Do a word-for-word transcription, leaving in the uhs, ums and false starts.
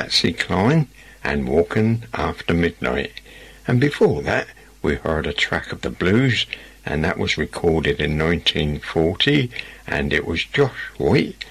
Patsy Cline and Walking After Midnight. And before that, we heard a track of the Blues, and that was recorded in nineteen forty, and it was Josh White